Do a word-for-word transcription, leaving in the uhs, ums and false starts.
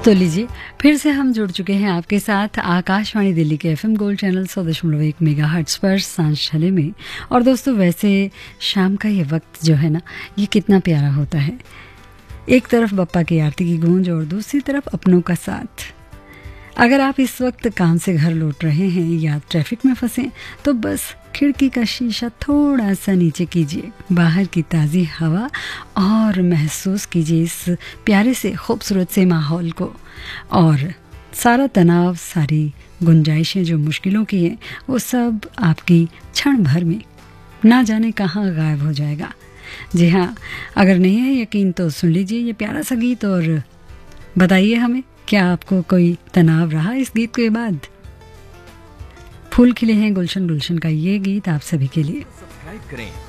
तो लीजिए फिर से हम जुड़ चुके हैं आपके साथ आकाशवाणी दिल्ली के एफएम गोल्ड चैनल सौ दशमलव एक मेगा हर्ट्स पर सांझ छले में। और दोस्तों, वैसे शाम का ये वक्त जो है ना, ये कितना प्यारा होता है। एक तरफ बप्पा की आरती की गूंज और दूसरी तरफ अपनों का साथ। अगर आप इस वक्त काम से घर लौट रहे हैं या ट्रैफिक में फंसे तो बस खिड़की का शीशा थोड़ा सा नीचे कीजिए, बाहर की ताज़ी हवा और महसूस कीजिए इस प्यारे से खूबसूरत से माहौल को। और सारा तनाव, सारी गुंजाइशें जो मुश्किलों की हैं, वो सब आपकी क्षण भर में ना जाने कहाँ गायब हो जाएगा। जी हाँ, अगर नहीं है यकीन तो सुन लीजिए ये प्यारा सा गीत और बताइए हमें, क्या आपको कोई तनाव रहा इस गीत के बाद? फूल खिले हैं गुलशन गुलशन का ये गीत आप सभी के लिए। सब्सक्राइब करें